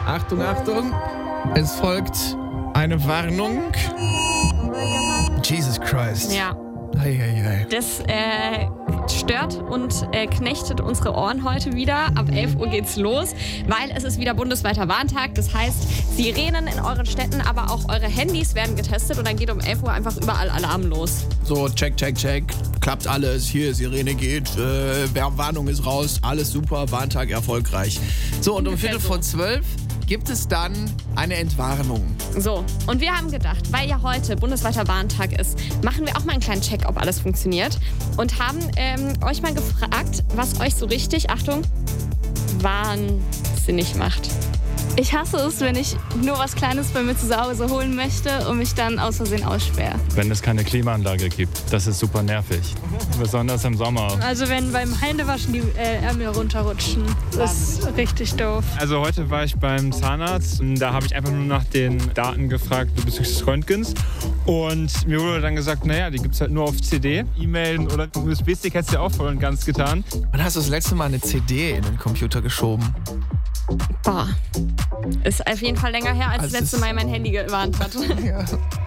Achtung, Achtung. Es folgt eine Warnung. Jesus Christ. Ja. Ei. Das stört und knechtet unsere Ohren heute wieder. Ab 11 Uhr geht's los, weil es ist wieder bundesweiter Warntag. Das heißt, Sirenen in euren Städten, aber auch eure Handys werden getestet und dann geht um 11 Uhr einfach überall Alarm los. So, check. Klappt alles. Hier, Sirene geht. Warnung ist raus. Alles super. Warntag erfolgreich. So, und um Viertel vor 12 gibt es dann eine Entwarnung. So, und wir haben gedacht, weil ja heute bundesweiter Warntag ist, machen wir auch mal einen kleinen Check, ob alles funktioniert. Und haben euch mal gefragt, was euch so richtig, Achtung, wahnsinnig macht. Ich hasse es, wenn ich nur was Kleines bei mir zu Hause holen möchte und mich dann aus Versehen aussperre. Wenn es keine Klimaanlage gibt, das ist super nervig. Besonders im Sommer. Also wenn beim Händewaschen die Ärmel runterrutschen, das ist richtig doof. Also heute war ich beim Zahnarzt und da habe ich einfach nur nach den Daten gefragt bezüglich des Röntgens. Und mir wurde dann gesagt, naja, die gibt es halt nur auf CD. E-Mailen oder USB-Stick hättest du ja auch voll und ganz getan. Wann hast du das letzte Mal eine CD in den Computer geschoben? Boah, ist auf jeden Fall länger her, als das letzte Mal mein Handy gewarnt hat. Ja.